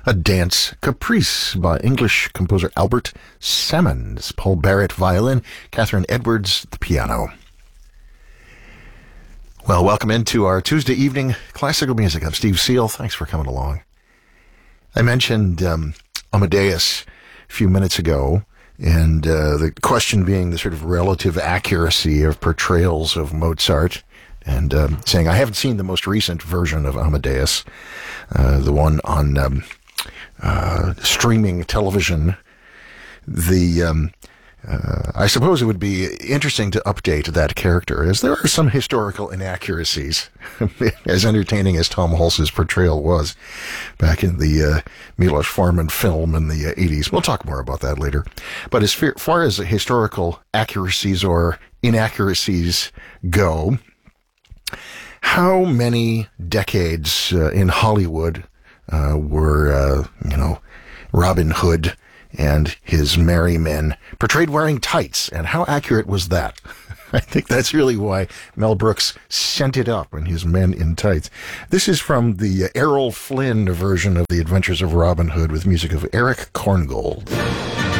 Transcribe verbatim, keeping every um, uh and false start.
A Dance Caprice by English composer Albert Salmons. Paul Barrett, violin, Catherine Edwards, the piano. Well, welcome into our Tuesday evening classical music. I'm Steve Seal. Thanks for coming along. I mentioned um, Amadeus a few minutes ago, and uh, the question being the sort of relative accuracy of portrayals of Mozart, and um, saying I haven't seen the most recent version of Amadeus, uh, the one on um, uh, streaming television. The um, uh, I suppose it would be interesting to update that character, as there are some historical inaccuracies, as entertaining as Tom Hulce's portrayal was back in the uh, Milos Forman film in the uh, eighties. We'll talk more about that later. But as far as historical accuracies or inaccuracies go, how many decades uh, in Hollywood uh, were, uh, you know, Robin Hood and his merry men portrayed wearing tights, and how accurate was that? I think that's really why Mel Brooks sent it up in his Men in Tights. This is from the Errol Flynn version of The Adventures of Robin Hood with music of Eric Korngold.